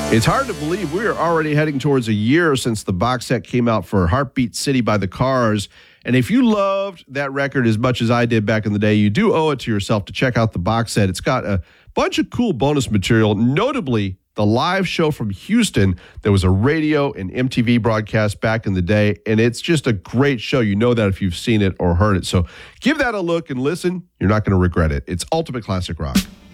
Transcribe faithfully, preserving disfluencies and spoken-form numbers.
It's hard to believe we are already heading towards a year since the box set came out for Heartbeat City by the Cars. And if you loved that record as much as I did back in the day, you do owe it to yourself to check out the box set. It's got a bunch of cool bonus material, notably the live show from Houston. There was a radio and M T V broadcast back in the day, and it's just a great show. You know that if you've seen it or heard it. So give that a look and listen. You're not going to regret it. It's Ultimate Classic Rock.